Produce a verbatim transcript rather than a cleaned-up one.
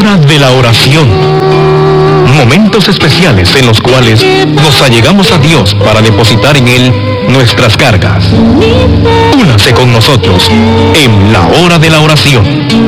Hora de la oración. Momentos especiales en los cuales nos allegamos a Dios para depositar en Él nuestras cargas. Únase con nosotros en la Hora de la Oración.